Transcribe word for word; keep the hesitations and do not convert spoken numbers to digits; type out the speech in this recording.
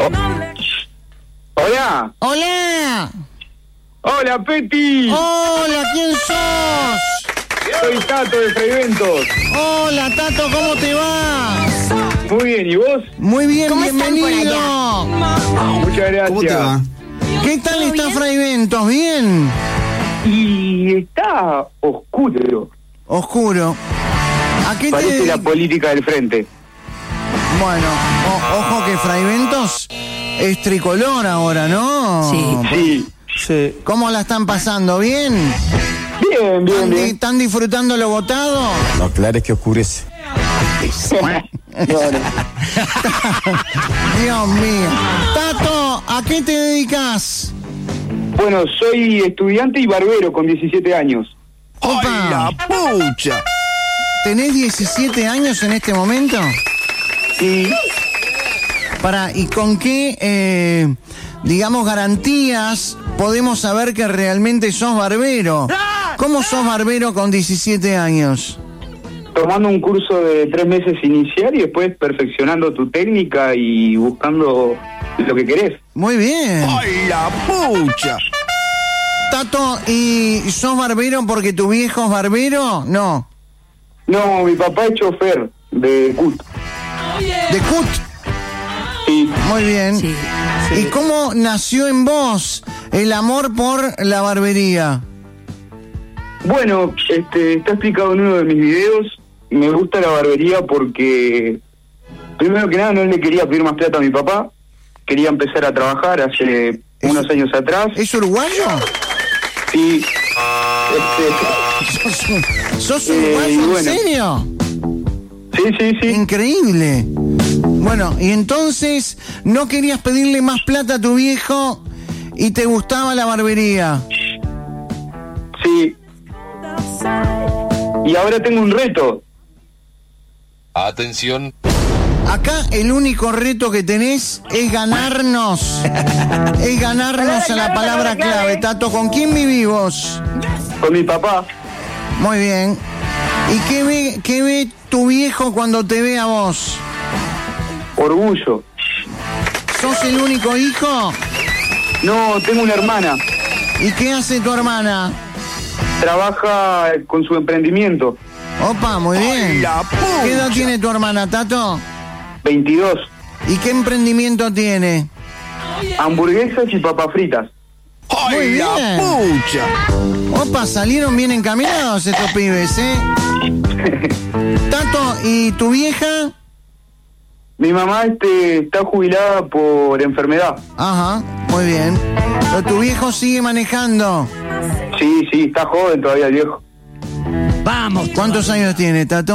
Hola. Hola. Hola, Peti. Hola, ¿quién sos? Soy Tato de Fraiventos. Hola, Tato, ¿cómo te va? Muy bien, ¿y vos? Muy bien, ¿Cómo están por bienvenido. Muchas gracias. ¿Cómo te va? ¿Qué tal está Fraiventos? ¿Bien? Y está oscuro. Oscuro. ¿A qué Parece te la política del frente. Bueno, o- ojo que Fraiventos es tricolor ahora, ¿no? Sí. Sí. Sí. ¿Cómo la están pasando? ¿Bien? Bien, bien, ¿Están, di- bien. están disfrutando lo votado? No, claro, es que oscurece. No, no. Dios mío. Tato, ¿a qué te dedicas? Bueno, soy estudiante y barbero con diecisiete años. Opa, pucha! ¿tenés diecisiete años en este momento? Sí. Para, ¿y con qué, eh, digamos, garantías podemos saber que realmente sos barbero? ¿Cómo sos barbero con diecisiete años? Tomando un curso de tres meses inicial y después perfeccionando tu técnica y buscando lo que querés. Muy bien. ¡Ay, la pucha! Tato, ¿y sos barbero porque tu viejo es barbero? No. No, mi papá es chofer de C U T. ¿De C U T? Sí. Muy bien. Sí. ¿Y cómo nació en vos el amor por la barbería? Bueno, este, está explicado en uno de mis videos. Me gusta la barbería porque, primero que nada, no le quería pedir más plata a mi papá. Quería empezar a trabajar hace unos años atrás. ¿Es uruguayo? Sí. Este, ¿Sos, un- sos Eh, uruguayo? y ¿En bueno. serio? sí, sí, sí. Increíble. Bueno, y entonces no querías pedirle más plata a tu viejo y te gustaba la barbería. Sí. Y ahora tengo un reto. Atención. Acá el único reto que tenés es ganarnos. Es ganarnos a la palabra clave. Tato, ¿con quién vivís vos? Con mi papá. Muy bien. ¿Y qué ve, qué ve tu viejo cuando te ve a vos? Orgullo. ¿Sos el único hijo? No, tengo una hermana. ¿Y qué hace tu hermana? Trabaja con su emprendimiento. Opa, muy bien. ¿Qué edad tiene tu hermana, Tato? veintidós. ¿Y qué emprendimiento tiene? Hamburguesas y papas fritas. Muy ¡Ay, la bien. pucha! Opa, salieron bien encaminados estos pibes, ¿eh? Tato, ¿y tu vieja? Mi mamá este, está jubilada por enfermedad. Ajá, muy bien. Pero tu viejo sigue manejando. Sí, sí, está joven todavía el viejo. Vamos. ¿Cuántos años tiene, Tato?